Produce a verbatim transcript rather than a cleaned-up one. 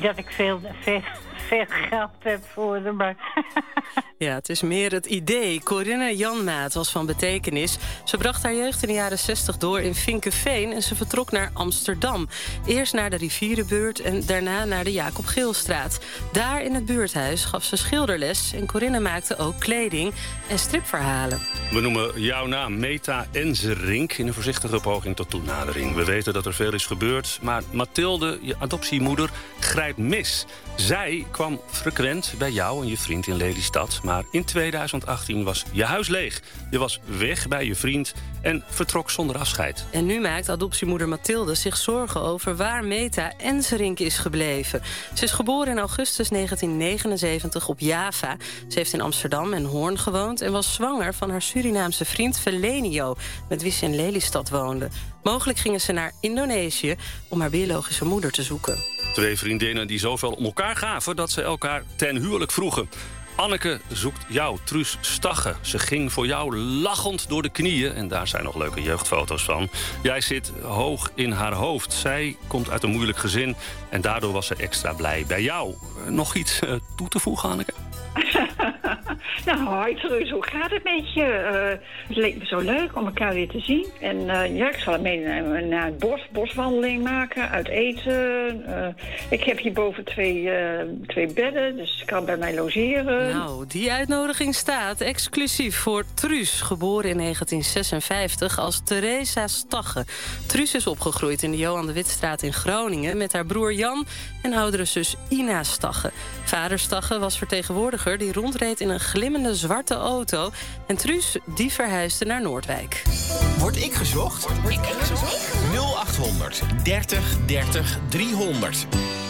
dat ik veel, veel, veel geld heb voor hem. Maar ja, het is meer het idee. Corinne Janmaat was van betekenis. Ze bracht haar jeugd in de jaren zestig door in Vinkeveen en ze vertrok naar Amsterdam. Eerst naar de Rivierenbuurt en daarna naar de Jacob Geelstraat. Daar in het buurthuis gaf ze schilderles en Corinne maakte ook kleding en stripverhalen. We noemen jouw naam Meta Enzerink in een voorzichtige poging tot toenadering. We weten dat er veel is gebeurd, maar Mathilde, je adoptiemoeder, grijpt mis. Zij kwam frequent bij jou en je vriend in Lelystad, maar in tweeduizend achttien was je huis leeg. Je was weg bij je vriend en vertrok zonder afscheid. En nu maakt adoptiemoeder Mathilde zich zorgen over waar Meta Enzerink is gebleven. Ze is geboren in augustus negentien negenenzeventig op Java. Ze heeft in Amsterdam en Hoorn gewoond en was zwanger van haar Surinaamse vriend Velenio, met wie ze in Lelystad woonde. Mogelijk gingen ze naar Indonesië om haar biologische moeder te zoeken. Twee vriendinnen die zoveel om elkaar gaven dat ze elkaar ten huwelijk vroegen. Anneke zoekt jou, Truus Stagge. Ze ging voor jou lachend door de knieën. En daar zijn nog leuke jeugdfoto's van. Jij zit hoog in haar hoofd. Zij komt uit een moeilijk gezin. En daardoor was ze extra blij bij jou. Nog iets uh, toe te voegen, Anneke? Nou, hoi Truus, hoe gaat het met je? Uh, het leek me zo leuk om elkaar weer te zien. En uh, ja, ik zal mee naar, naar het bos, boswandeling maken, uit eten. Uh, ik heb hierboven twee, uh, twee bedden, dus ik kan bij mij logeren. Nou, die uitnodiging staat exclusief voor Truus, geboren in negentien zesenvijftig als Theresa Stagge. Truus is opgegroeid in de Johan de Witstraat in Groningen met haar broer Jan en oudere zus Ina Stagge. Vader Stagge was vertegenwoordiger die rondreed in een glimmende zwarte auto. En Truus, die verhuisde naar Noordwijk. Word ik gezocht? Word ik gezocht? nul achthonderd dertig dertig driehonderd.